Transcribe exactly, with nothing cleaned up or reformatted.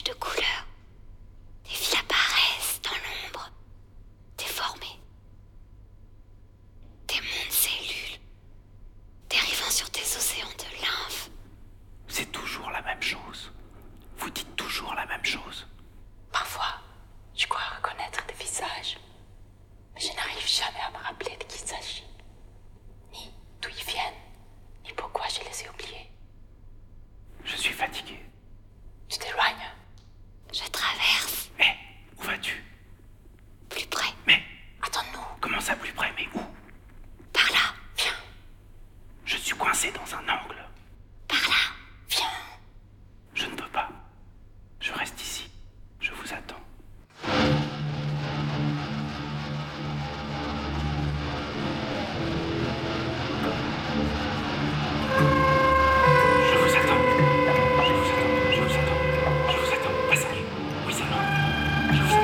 nuages de couleurs. Des vies apparaissent dans l'ombre, déformées. Des mondes s'élulent, dérivant sur des océans de lymphe. C'est toujours la même chose. Vous dites toujours la même chose. Parfois, je crois reconnaître des visages, mais je n'arrive jamais à me rappeler de qui il s'agit. Ni d'où ils viennent, ni pourquoi je les ai oubliés. Je suis fatigué. Tu t'éloignes. Je traverse. Mais où vas-tu? Plus près. Mais Attends-nous. comment ça plus près? Mais où? Par là. Viens. Je suis coincé dans un angle. Par là. Viens. Je ne peux pas. Je reste ici. Je vous attends. Je vous attends. Je vous attends. Je vous attends. Je vous attends. Passage. Oui, ça va. Je vous attends.